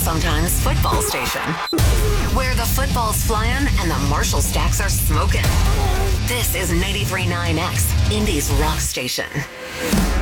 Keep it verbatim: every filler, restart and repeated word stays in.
sometimes football station, where the football's flying and the Marshall stacks are smoking. This is ninety-three point nine X, Indy's rock station.